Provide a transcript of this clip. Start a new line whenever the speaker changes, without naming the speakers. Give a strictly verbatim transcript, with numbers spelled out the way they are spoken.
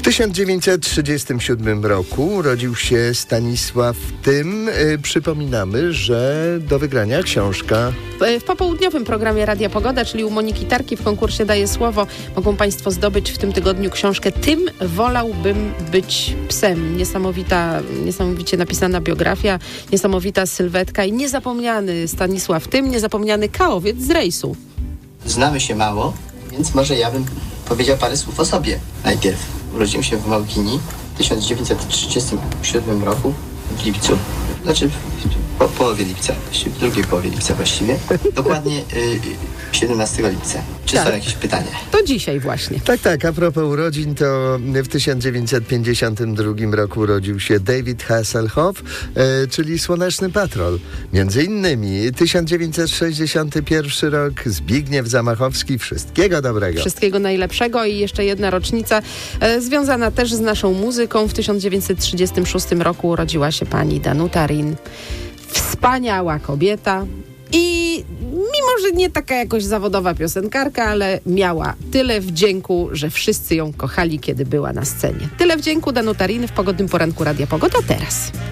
W tysiąc dziewięćset trzydziestym siódmym roku urodził się Stanisław Tym. Yy, przypominamy, że do wygrania książka.
W popołudniowym programie Radia Pogoda, czyli u Moniki Tarki w konkursie Daję Słowo, mogą Państwo zdobyć w tym tygodniu książkę Tym wolałbym być psem. Niesamowita, niesamowicie napisana biografia, niesamowita sylwetka i niezapomniany Stanisław Tym, niezapomniany kałowiec z rejsu.
Znamy się mało, więc może ja bym powiedział parę słów o sobie najpierw. Urodziłem się w Małkini w tysiąc dziewięćset trzydziestym siódmym roku w lipcu. Znaczy w po, połowie lipca, w drugiej połowie lipca właściwie. Dokładnie y, siedemnastego lipca. Czy
tak.
są jakieś pytania?
To dzisiaj właśnie.
Tak, tak. A propos urodzin, to w tysiąc dziewięćset pięćdziesiątym drugim roku urodził się David Hasselhoff, e, czyli Słoneczny Patrol. Między innymi tysiąc dziewięćset sześćdziesiąty pierwszy rok Zbigniew Zamachowski. Wszystkiego dobrego.
Wszystkiego najlepszego i jeszcze jedna rocznica e, związana też z naszą muzyką. W tysiąc dziewięćset trzydziestym szóstym roku urodziła się pani Danuta Rin. Wspaniała kobieta i mimo, że nie taka jakoś zawodowa piosenkarka, ale miała tyle wdzięku, że wszyscy ją kochali, kiedy była na scenie. Tyle wdzięku Danuta Rin w pogodnym poranku Radia Pogoda teraz.